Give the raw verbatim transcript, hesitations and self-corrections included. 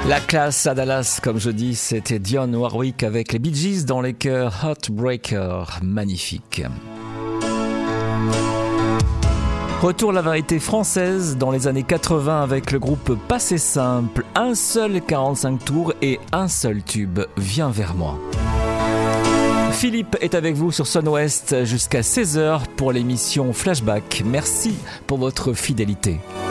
La classe à Dallas, comme je dis, c'était Dionne Warwick avec les Bee Gees dans les chœurs Heartbreaker, magnifique. Retour à la variété française dans les années quatre-vingts avec le groupe Passé Simple, un seul quarante-cinq tours et un seul tube, Viens vers moi. Philippe est avec vous sur Sun West jusqu'à seize heures pour l'émission Flashback. Merci pour votre fidélité.